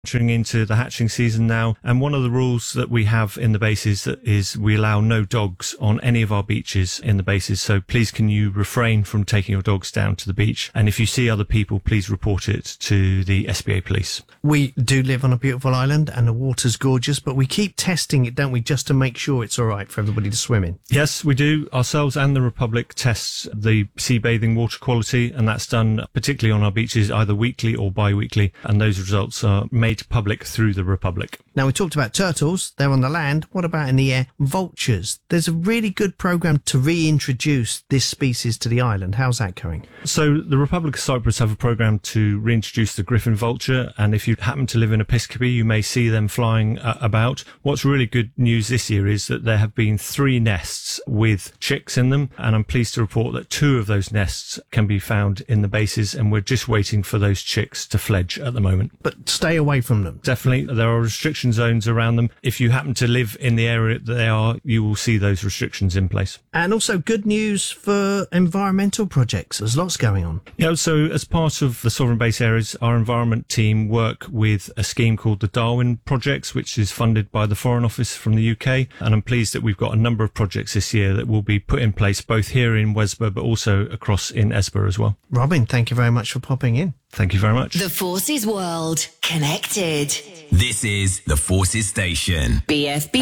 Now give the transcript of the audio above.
entering into the hatching season now, and one of the rules that we have in the bases is we allow no dogs on any of our beaches in the bases, so please can you refrain from taking your dogs down to the beach, and if you see other people, please report it to the SBA police. We do live on a beautiful island and the water's gorgeous, but we keep testing it, don't we, just to make sure it's all right for everybody to swim in? Yes, we do. Ourselves and the Republic tests the sea bathing water quality, and that's done particularly on our beaches either weekly or bi-weekly, and those results are made public through the Republic. Now, we talked about turtles, they're on the land. What about in the air? Vultures. There's a really good programme to reintroduce this species to the island. How's that going? So the Republic of Cyprus have a programme to reintroduce the griffon vulture, and if you happen to live in Episcopi, you may see them flying about. What's really good news this year is that there have been 3 nests with chicks in them, and I'm pleased to report that 2 of those nests can be found in the bases, and we're just waiting for those chicks to fledge at the moment. But stay away from them. Definitely, there are restriction zones around them. If you happen to live in the area that they are, you will see those restrictions in place. And also good news for environmental projects. There's lots going on. Yeah, so as part of the Sovereign Base Areas, our environment team work with a scheme called the Darwin Projects, which is funded by the Foreign Office from the UK. And I'm pleased that we've got a number of projects this year that will be put in place both here in Wesba, but also across in Esba as well. Robin, thank you very much for popping in. Thank you very much. The Forces World. Connected. This is the Forces Station. BFB.